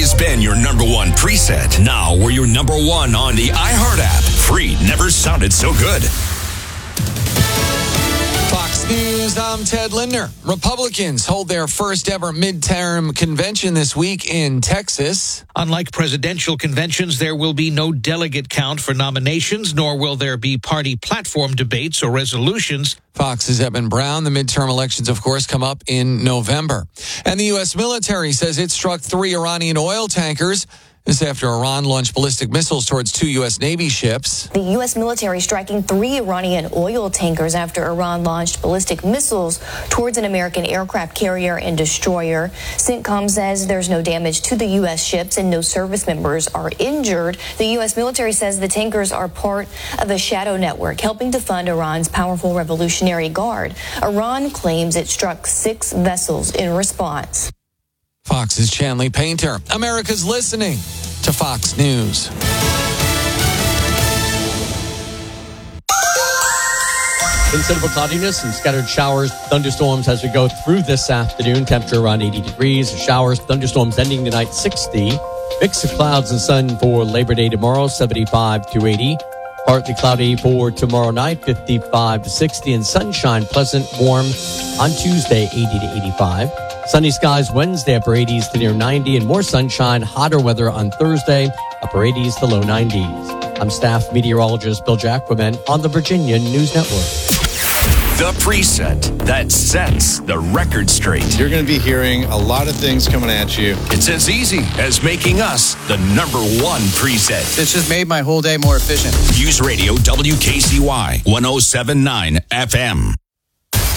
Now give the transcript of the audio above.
has been your number one preset. Now we're your number one on the iHeart app. Free never sounded so good. Fox News, I'm Ted Linder. Republicans hold their first ever midterm convention this week in Texas. Unlike presidential conventions, there will be no delegate count for nominations, nor will there be party platform debates or resolutions. Fox's Eben Brown. The midterm elections, of course, come up in November. And the U.S. military says it struck 3 Iranian oil tankers. This after Iran launched ballistic missiles towards 2 U.S. Navy ships. The U.S. military striking 3 Iranian oil tankers after Iran launched ballistic missiles towards an American aircraft carrier and destroyer. CENTCOM says there's no damage to the U.S. ships and no service members are injured. The U.S. military says the tankers are part of a shadow network helping to fund Iran's powerful Revolutionary Guard. Iran claims it struck 6 vessels in response. Fox's Chanley Painter. America's listening to Fox News. Considerable cloudiness and scattered showers, thunderstorms as we go through this afternoon. Temperature around 80 degrees. Showers, thunderstorms ending tonight 60. Mix of clouds and sun for Labor Day tomorrow, 75 to 80. Partly cloudy for tomorrow night, 55 to 60. And sunshine, pleasant, warm on Tuesday, 80 to 85. Sunny skies Wednesday, upper 80s to near 90, and more sunshine, hotter weather on Thursday, upper 80s to low 90s. I'm staff meteorologist Bill Jacquemin on the Virginia News Network. The preset that sets the record straight. You're going to be hearing a lot of things coming at you. It's as easy as making us the number one preset. It's just made my whole day more efficient. News Radio WKCY 107.9 FM.